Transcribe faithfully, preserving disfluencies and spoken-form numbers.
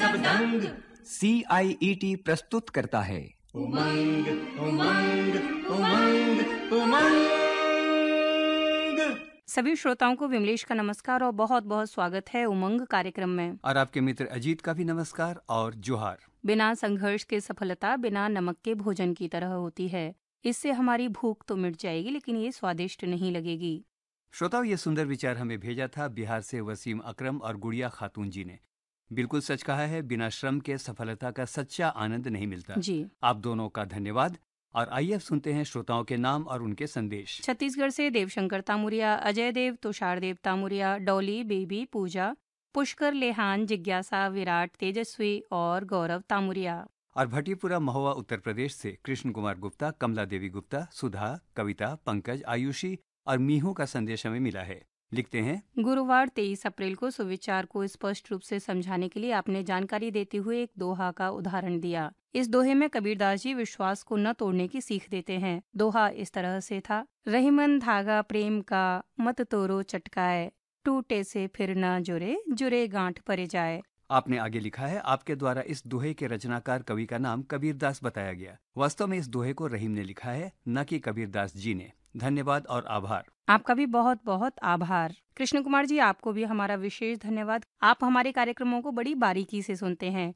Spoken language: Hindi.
सब दंग। सी आई ई टी प्रस्तुत करता है उमंग उमंग उमंग उमंग। सभी श्रोताओं को विमलेश का नमस्कार और बहुत बहुत स्वागत है उमंग कार्यक्रम में। और आपके मित्र अजीत का भी नमस्कार और जोहार। बिना संघर्ष के सफलता बिना नमक के भोजन की तरह होती है। इससे हमारी भूख तो मिट जाएगी लेकिन ये स्वादिष्ट नहीं लगेगी। श्रोताओं, ये सुंदर विचार हमें भेजा था बिहार से वसीम अकरम और गुड़िया खातून जी ने। बिल्कुल सच कहा है, बिना श्रम के सफलता का सच्चा आनंद नहीं मिलता। जी, आप दोनों का धन्यवाद। और आइए अब सुनते हैं श्रोताओं के नाम और उनके संदेश। छत्तीसगढ़ से देवशंकर तामुरिया, अजय देव, तुषार देव तामुरिया, डॉली, बेबी, पूजा, पुष्कर, लेहान, जिज्ञासा, विराट, तेजस्वी और गौरव तामुरिया। और भटीपुरा महुआ उत्तर प्रदेश से कृष्ण कुमार गुप्ता, कमला देवी गुप्ता, सुधा, कविता, पंकज, आयुषी और मीहू का संदेश हमें मिला है। लिखते हैं, गुरुवार तेईस अप्रैल को सुविचार को स्पष्ट रूप से समझाने के लिए आपने जानकारी देते हुए एक दोहा का उदाहरण दिया। इस दोहे में कबीरदास जी विश्वास को न तोड़ने की सीख देते हैं। दोहा इस तरह से था, रहीमन धागा प्रेम का मत तोड़ो चटकाए, टूटे से फिर न जुरे, जुरे गांठ परे जाए। आपने आगे लिखा है, आपके द्वारा इस दोहे के रचनाकार कवि का नाम कबीरदास बताया गया। वास्तव में इस दोहे को रहीम ने लिखा है, न कि कबीरदास जी ने। धन्यवाद और आभार। आपका भी बहुत बहुत आभार। कृष्ण कुमार जी, आपको भी हमारा विशेष धन्यवाद। आप हमारे कार्यक्रमों को बड़ी बारीकी से सुनते हैं।